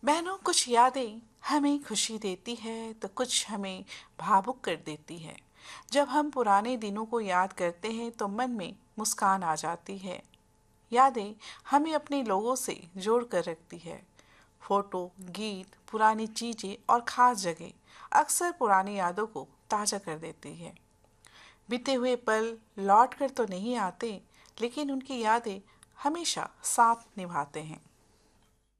बहनों, कुछ यादें हमें खुशी देती है तो कुछ हमें भावुक कर देती है। जब हम पुराने दिनों को याद करते हैं तो मन में मुस्कान आ जाती है। यादें हमें अपने लोगों से जोड़ कर रखती है। फोटो, गीत, पुरानी चीजें और खास जगह अक्सर पुरानी यादों को ताजा कर देती है। बीते हुए पल लौट कर तो नहीं आते, लेकिन उनकी यादें हमेशा साथ निभाते हैं।